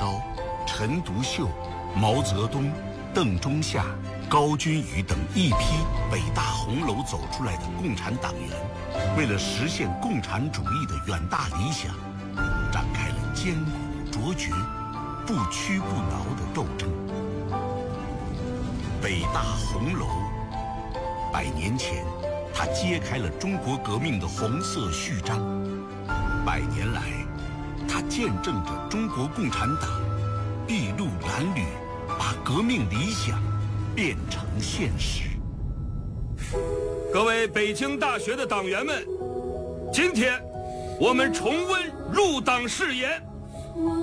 昭、陈独秀、毛泽东、邓中夏、高君宇等一批北大红楼走出来的共产党员，为了实现共产主义的远大理想，展开了艰苦卓绝、不屈不挠的斗争。北大红楼，100年前，它揭开了中国革命的红色序章。100年来，它见证着中国共产党筚路蓝缕，把革命理想变成现实。 各位北京大学的党员们，今天我们重温入党誓言，